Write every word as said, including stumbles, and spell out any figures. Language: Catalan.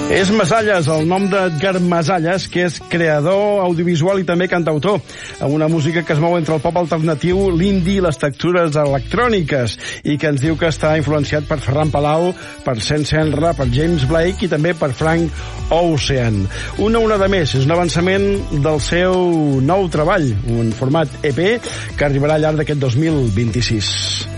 És Masalles, el nom d'Edgar Masalles, que és creador audiovisual i també cantautor, amb una música que es mou entre el pop alternatiu, l'indie i les textures electròniques, i que ens diu que està influenciat per Ferran Palau, per Sense Enra, per James Blake i també per Frank Ocean. Una onada més, és un avançament del seu nou treball, un format E P que arribarà al llarg d'aquest dos mil vint-i-sis.